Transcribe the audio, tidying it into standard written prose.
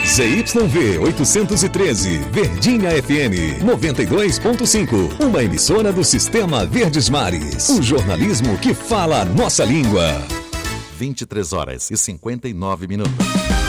ZYV 813, Verdinha FM 92.5, uma emissora do Sistema Verdes Mares. O jornalismo que fala a nossa língua. 23 horas e 59 minutos.